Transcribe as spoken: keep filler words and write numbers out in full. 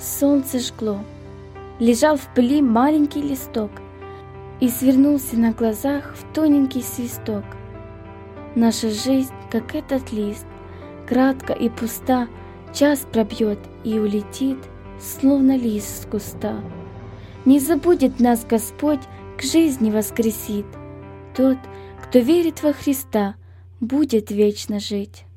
солнце жгло. Лежал в пыли маленький листок и свернулся на глазах в тоненький свисток. Наша жизнь, как этот лист, кратко и пуста, час пробьет и улетит, словно лист с куста. Не забудет нас Господь, к жизни воскресит. Тот, кто верит во Христа, будет вечно жить.